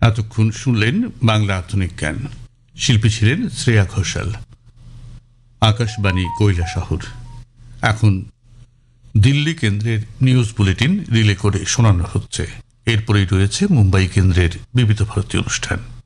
এতক্ষণ শুনলেন বাংলা আধুনিক জ্ঞান। শিল্পী ছিলেন শ্রেয়া ঘোষাল। আকাশবাণী কৈলাসহর। এখন দিল্লি কেন্দ্রের নিউজ বুলেটিন রিলে করে শোনানো হচ্ছে। এরপরেই রয়েছে মুম্বাই কেন্দ্রের বিবিধ ভারতী অনুষ্ঠান।